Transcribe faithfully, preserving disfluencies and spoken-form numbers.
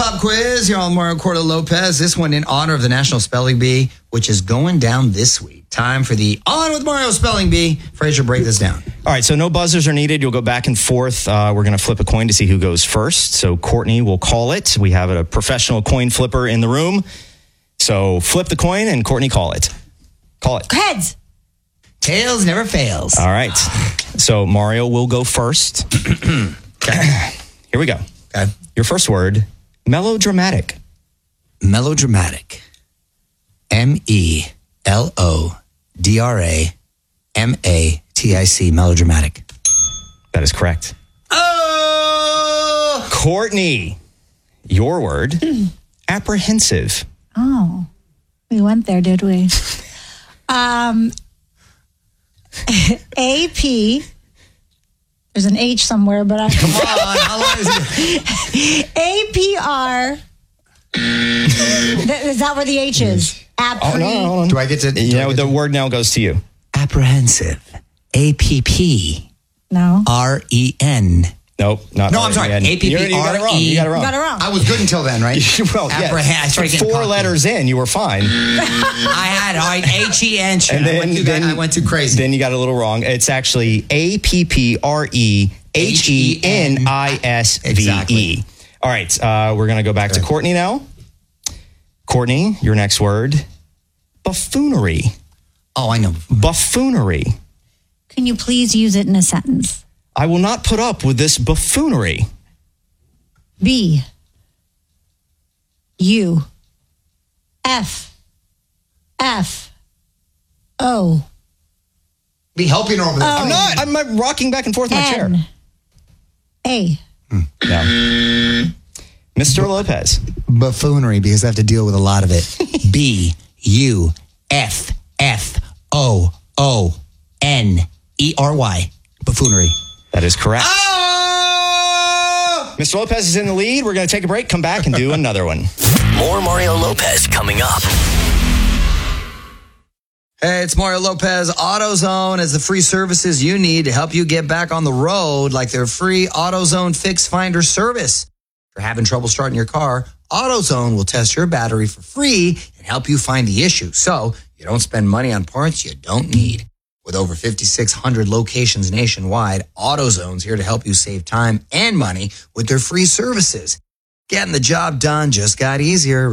pop quiz here on Mario Cordo Lopez. This one in honor of the National Spelling Bee, which is going down this week. Time for the On with Mario Spelling Bee. Fraser, break this down. All right, so no buzzers are needed. You'll go back and forth. Uh, we're going to flip a coin to see who goes first. So Courtney will call it. We have a professional coin flipper in the room. So flip the coin and Courtney, call it. Call it. Heads. Tails never fails. All right. So Mario will go first. Okay. Here we go. Okay. Your first word, melodramatic. Melodramatic. M E L O D R A M A T I C. Melodramatic. That is correct. Oh! Courtney, your word, apprehensive. Oh, we went there, did we? Um, A P. There's an H somewhere, but I Come on, how long is it? A P R. Th- Is that where the H is? Appre- Oh, no, hold on. Do I get to? do You I know, get the to- word now goes to you. Apprehensive. A P P No. R E N. Nope, not No, I'm sorry. R E N. A P P You- you got it wrong. You got it wrong. Got it wrong. I was good until then, right? Well, yeah. Apprehend- I started getting Four cocky. letters in, you were fine. I had all right, H E N. And I then, went too, then I went too crazy. Then you got a little wrong. It's actually A P P R E H E N I S V E. Exactly. All right, uh, we're going to go back Okay. to Courtney now. Courtney, your next word, buffoonery. Oh, I know. Buffoonery. Can you please use it in a sentence? I will not put up with this buffoonery. B. U. F. F. O. Be helping her over there. I'm not. I'm uh, rocking back and forth in my chair. N. A. No. Mister Lopez. Buffoonery, because I have to deal with a lot of it. B U F F O O N E R Y. Buffoonery. That is correct. Oh! Mister Lopez is in the lead. We're going to take a break, come back, and do another one. More Mario Lopez coming up. Hey, it's Mario Lopez. AutoZone has the free services you need to help you get back on the road, like their free AutoZone Fix Finder service. If you're having trouble starting your car, AutoZone will test your battery for free and help you find the issue, so you don't spend money on parts you don't need. With over fifty-six hundred locations nationwide, AutoZone's here to help you save time and money with their free services. Getting the job done just got easier.